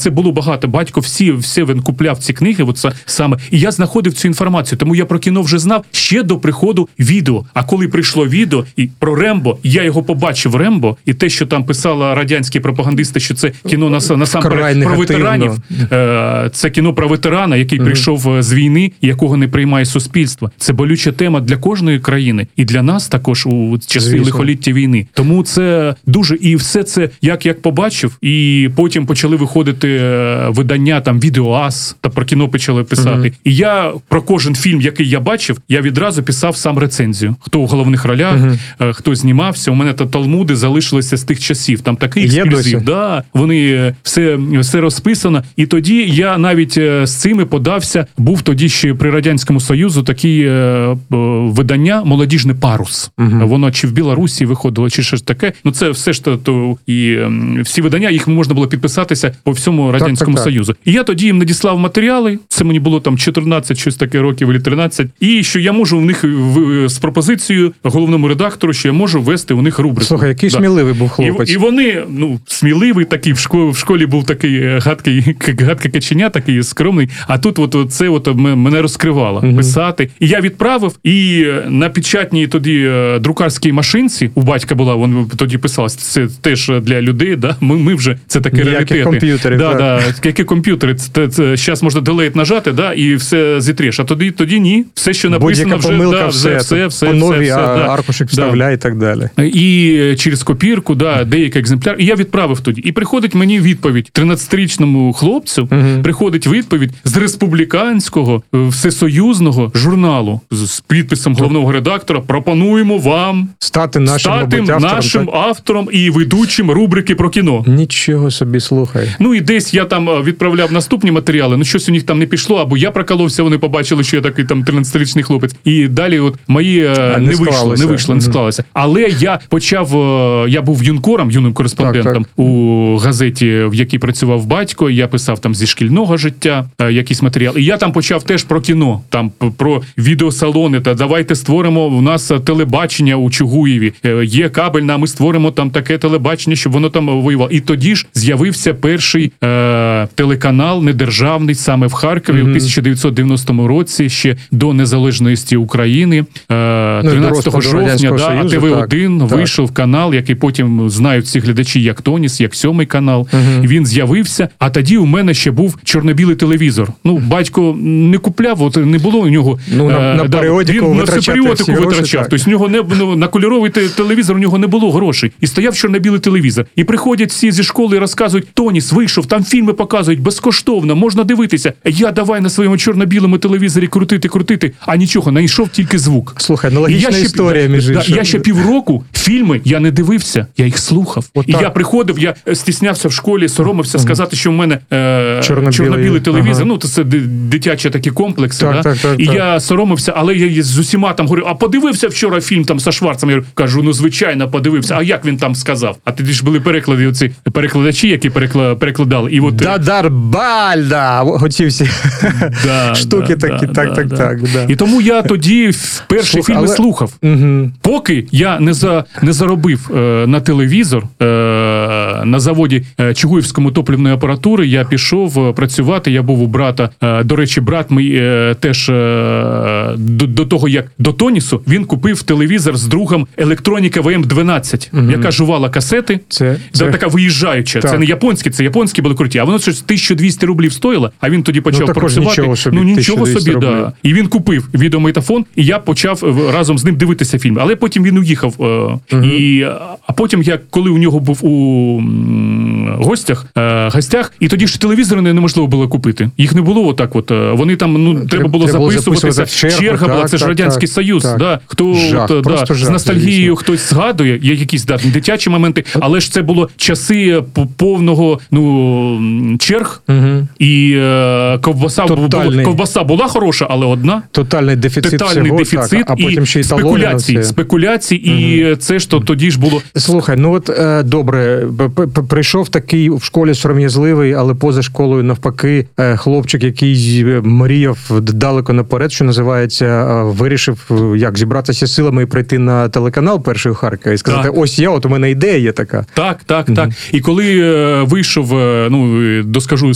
це було багато. Батько все він купляв ці книги, от саме. І я знаходив цю інформацію, тому я про кіно вже знав ще до приходу відео. А коли прийшло відео і про Рембо, я його побачив, Рембо, і те, що там писали радянські пропагандисти, що це кіно насамперед про ветеранів. Це кіно про ветерана, який прийшов з війни, якого не приймає суспільство. Це болюча тема для кожної країни. І для нас також у часи лихоліття війни. Тому це дуже... І все це, як побачив, і потім почали виходити видання, там, Відеоас, та про кіно почали писати. І я про кожен фільм, який я бачив, я відразу писав сам рецензію. Хто у головних ролях, хто знімався. У мене талмуди залишилися з тих часів. Там такий ексклюзив. Да, вони все розписано. І тоді я навіть з цими подався. Був тоді ще при Радянському Союзу такий видання «Молодіжний парус». Воно чи в Білорусі виходило, чи щось таке. Ну це все ж то і всі видання, їх можна було підписатися по всьому Радянському Союзу. І я тоді їм надіслав матеріали, це мені було там 14, щось таке років, або 13, і що я можу в них з пропозицією головному редактору, що я можу ввести у них рубрику. Слухай, який сміливий був хлопець. І вони, сміливий такий, в школі був такий гадкий каченя, такий скромний, а тут це мене розкривало писати. І я відправив, і на печатній тоді друкарській машинці, у батька була, він тоді писалось, це теж для людей, да? Ми вже, це такі раритети. Комп'ютери. Які комп'ютери, це зараз можна делейт нажати, да, і все зітрєш, а тоді ні, все, що написано вже, помилка, все, по нові аркушик вставляй і так далі. І через копірку, деякий екземпляр, і я відправив тоді. І приходить мені відповідь, 13-річному хлопцю, приходить відповідь з республіканського, всесоюзного журналу з підписом головного редактора: пропонуємо вам стати нашим автором і ведучим рубрики про кіно. Нічого собі, слухай. Ну і десь я там відправляв наступні матеріали, щось у них там не пішло, або я проколовся, вони побачили, що я такий там 13-річний хлопець. І далі мої не склалося. Але я почав, я був юним кореспондентом у газеті, в якій працював батько, я писав там зі шкільного життя якісь матеріали. І я там почав теж про кіно, там про відеосалони, та давайте створимо, у нас телебачення у Чугуєві, є кабельне, а ми створимо там таке телебачення, щоб воно там воювало. І тоді ж з'явився перший телеканал недержавний саме в Харкові у 1990 році, ще до незалежності України. 13 жовтня, АТВ-1 вийшов канал, який потім знають всі глядачі як Тоніс, як 7-й канал. Він з'явився, а тоді у мене ще був чорно-білий телевізор. Батько не купляв, не було у нього... на періодику витрачав. Тобто у нього на кольоровий телевізор у нього не було грошей. І стояв чорно-білий телевізор. І приходять всі зі школи і розказують: Тоніс вийшов, там фільми показують безкоштовно, можна дивитися. Я давай на своєму чорно-білому телевізорі крутити, а нічого, знайшов тільки звук. Слухай, аналогічна історія, між іншим. Я ще півроку фільми я не дивився, я їх слухав. І я приходив, я стіснявся в школі, соромився сказати, що в мене чорно-білий телевізор. Це дитячі такі комплекси. І я соромився, але я з усіма там говорю: а подивився вчора фільм там со Шварцем? Я кажу, звичайно, подивився. А як він там сказав? А тоді ж були переклади, оці перекладачі, які перекладали. І Бальда! Оці всі штуки такі, так. І тому я тоді перші фільми слухав. Поки я не заробив на телевізор, на заводі Чугуївському топливної апаратури, я пішов працювати, я був у брата. До речі, брат мій теж до того, як до Тонісу, він купив телевізор з другом електроніка ВМ-12, яка жувала касети. Це така виїжджаюча. Це не японські, це японські були круті. А воно щось 1200 рублів стоїло, а він тоді почав працювати. Нічого собі, да. І він купив відеомагнітофон, і я почав разом з ним дивитися фільми. Але потім він уїхав. А потім коли у нього був у гостях, і тоді ж телевізори неможливо було купити. Їх не було отак от. Вони там, треба було записуватися. Черга була, це ж Радянський Союз. Хто з ностальгією хтось згадує, є якісь дитячі моменти, але ж це було часи повного черг, і ковбаса була хороша, але одна. Тотальний дефіцит а потім ще й спекуляції, і це ж тоді ж було. Слухай, добре, прийшов такий в школі сором'язливий, але поза школою навпаки хлопчик, який мріяв далеко наперед, що називається, вирішив зібратися силами і прийти на телеканал «Перший у Харкові» і сказати: ось я, у мене ідея є така. Так. І коли вийшов, доскажу